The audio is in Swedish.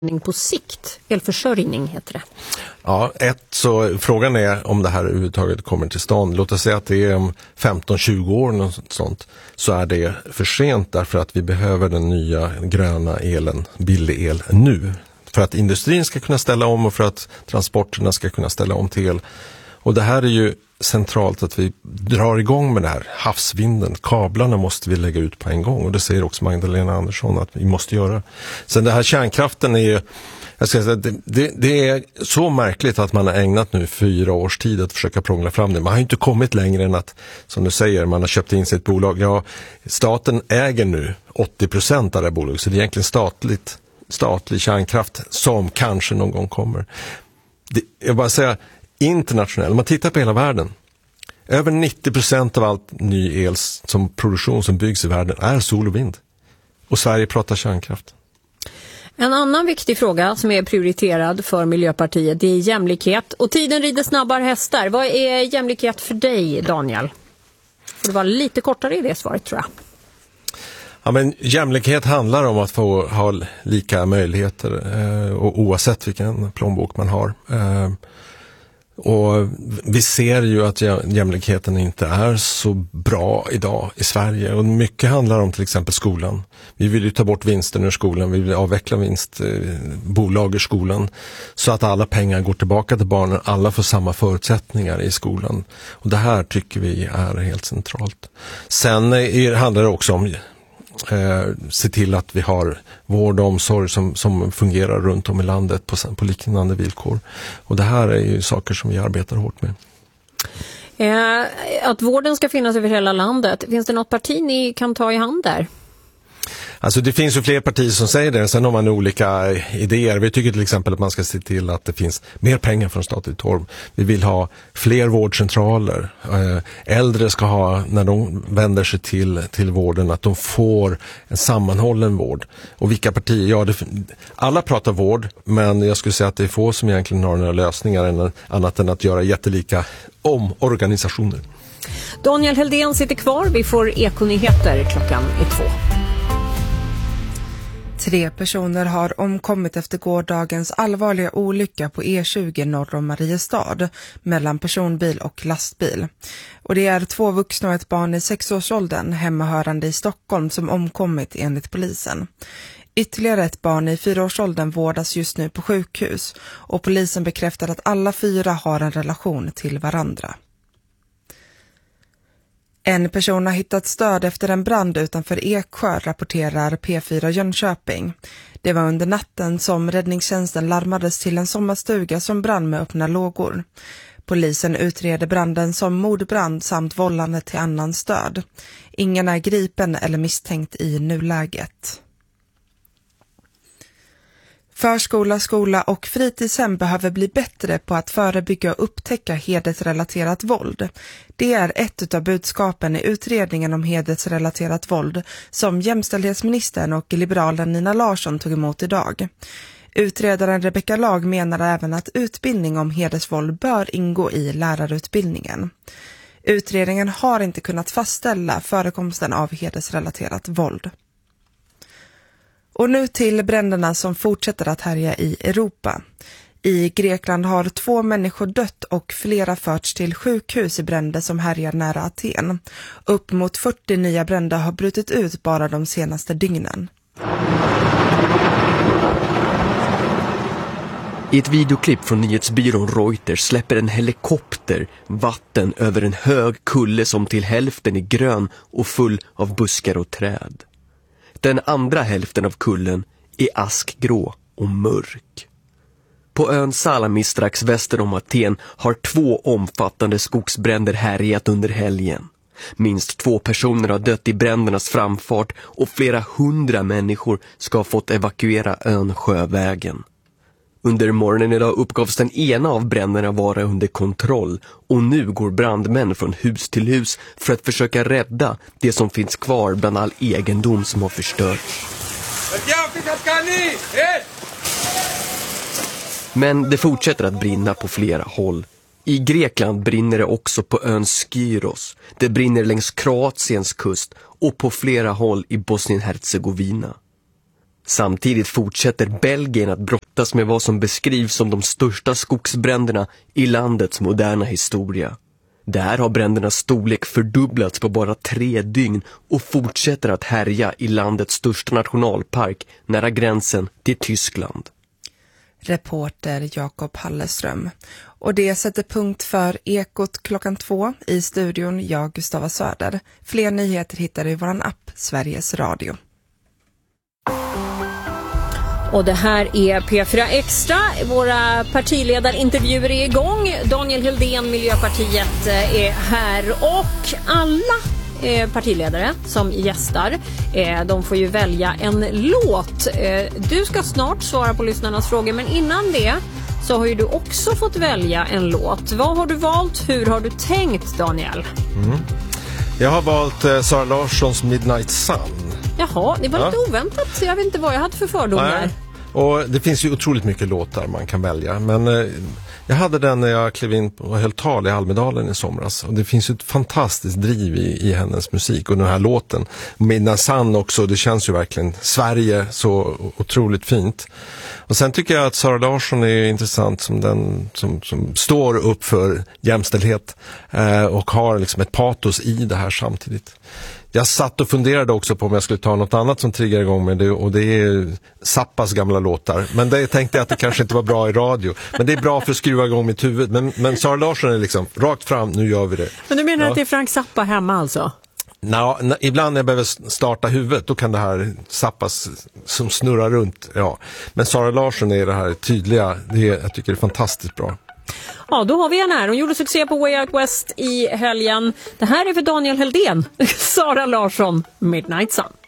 på sikt? Elförsörjning heter det. Ja, så frågan är om det här överhuvudtaget kommer till stånd. Låt oss säga att det är om 15-20 år något sånt, så är det för sent därför att vi behöver den nya gröna elen, billig el nu. För att industrin ska kunna ställa om och för att transporterna ska kunna ställa om till el. Och det här är ju centralt att vi drar igång med det här. Havsvinden, kablarna måste vi lägga ut på en gång. Och det säger också Magdalena Andersson att vi måste göra. Sen det här kärnkraften är ju, jag ska säga, det är så märkligt att man har ägnat nu 4 års tid att försöka prångla fram det. Man har inte kommit längre än att, som du säger, man har köpt in sig ett bolag. Ja, staten äger nu 80% av det här bolaget, så det är egentligen statlig kärnkraft som kanske någon gång kommer. Jag bara säger, internationellt, om man tittar på hela världen, över 90% av allt ny el som produktion som byggs i världen är sol och vind. Och Sverige pratar kärnkraft. En annan viktig fråga som är prioriterad för Miljöpartiet, det är jämlikhet. Och tiden rider snabbare hästar. Vad är jämlikhet för dig, Daniel? För det var lite kortare i det svaret, tror jag. Ja, men jämlikhet handlar om att få ha lika möjligheter och oavsett vilken plånbok man har. Och vi ser ju att jämlikheten inte är så bra idag i Sverige. Och mycket handlar om till exempel skolan. Vi vill ju ta bort vinsten ur skolan. Vi vill avveckla bolag ur skolan. Så att alla pengar går tillbaka till barnen. Alla får samma förutsättningar i skolan. Och det här tycker vi är helt centralt. Sen handlar det också om se till att vi har vård och omsorg som fungerar runt om i landet på liknande villkor. Och det här är ju saker som vi arbetar hårt med. Att vården ska finnas över hela landet. Finns det något parti ni kan ta i hand där? Alltså det finns ju fler partier som säger det. Sen har man olika idéer. Vi tycker till exempel att man ska se till att det finns mer pengar från statligt håll. Vi vill ha fler vårdcentraler. Äldre ska ha, när de vänder sig till vården, att de får en sammanhållen vård. Och vilka partier? Ja, alla pratar vård, men jag skulle säga att det är få som egentligen har några lösningar annat än att göra jättelika omorganisationer. Daniel Heldén sitter kvar. Vi får Ekonyheter klockan 2. 3 personer har omkommit efter gårdagens allvarliga olycka på E20 norr om Mariestad mellan personbil och lastbil. Och det är 2 vuxna och ett barn i 6-årsåldern hemmahörande i Stockholm som omkommit enligt polisen. Ytterligare ett barn i 4-årsåldern vårdas just nu på sjukhus och polisen bekräftar att alla 4 har en relation till varandra. En person har hittat stöd efter en brand utanför Eksjö, rapporterar P4 Jönköping. Det var under natten som räddningstjänsten larmades till en sommarstuga som brann med öppna lågor. Polisen utreder branden som mordbrand samt vållande till annan stöd. Ingen är gripen eller misstänkt i nuläget. Förskola, skola och fritidshem behöver bli bättre på att förebygga och upptäcka hedersrelaterat våld. Det är ett av budskapen i utredningen om hedersrelaterat våld som jämställdhetsministern och liberalen Nina Larsson tog emot idag. Utredaren Rebecka Lag menar även att utbildning om hedersvåld bör ingå i lärarutbildningen. Utredningen har inte kunnat fastställa förekomsten av hedersrelaterat våld. Och nu till bränderna som fortsätter att härja i Europa. I Grekland har 2 människor dött och flera förts till sjukhus i bränder som härjar nära Aten. Upp mot 40 nya bränder har brutit ut bara de senaste dygnen. I ett videoklipp från nyhetsbyrån Reuters släpper en helikopter vatten över en hög kulle som till hälften är grön och full av buskar och träd. Den andra hälften av kullen är askgrå och mörk. På ön Salamis strax väster om Aten har 2 omfattande skogsbränder härjat under helgen. Minst 2 personer har dött i brändernas framfart och flera 100 människor ska ha fått evakuera ön sjövägen. Under morgonen idag uppgavs den ena av bränderna vara under kontroll och nu går brandmän från hus till hus för att försöka rädda det som finns kvar bland all egendom som har förstörts. Men det fortsätter att brinna på flera håll. I Grekland brinner det också på ön Skyros. Det brinner längs Kroatiens kust och på flera håll i Bosnien-Herzegovina. Samtidigt fortsätter Belgien att brottas med vad som beskrivs som de största skogsbränderna i landets moderna historia. Där har brändernas storlek fördubblats på bara 3 dygn och fortsätter att härja i landets största nationalpark nära gränsen till Tyskland. Reporter Jakob Halleström. Och det sätter punkt för Ekot klockan 2 i studion, jag Gustava Söder. Fler nyheter hittar du i våran app Sveriges Radio. Och det här är P4 Extra. Våra partiledarintervjuer är igång. Daniel Heldén, Miljöpartiet, är här. Och alla partiledare som gästar, de får ju välja en låt. Du ska snart svara på lyssnarnas frågor, men innan det så har ju du också fått välja en låt. Vad har du valt? Hur har du tänkt, Daniel? Jag har valt Sara Larssons Midnight Sun. Jaha, det var lite oväntat. Jag vet inte vad jag hade för fördomar. Och det finns ju otroligt mycket låtar man kan välja. Men jag hade den när jag klev in och höll tal i Almedalen i somras. Och det finns ju ett fantastiskt driv i hennes musik. Och den här låten, Midnight Sun också, det känns ju verkligen Sverige så otroligt fint. Och sen tycker jag att Sara Larsson är intressant som den som står upp för jämställdhet. Och har liksom ett patos i det här samtidigt. Jag satt och funderade också på om jag skulle ta något annat som triggar igång med det, och det är Zappas gamla låtar. Men det tänkte jag att det kanske inte var bra i radio. Men det är bra för att skruva igång mitt huvud. Men Sara Larsson är liksom rakt fram, nu gör vi det. Men du menar att det är Frank Zappa hemma alltså? Ibland när jag behöver starta huvudet, då kan det här Zappas som snurrar runt. Ja. Men Sara Larsson är det här tydliga, jag tycker det är fantastiskt bra. Ja, då har vi en här. Hon gjorde succé på Way Out West i helgen. Det här är för Daniel Heldén. Sara Larsson, Midnight Sun.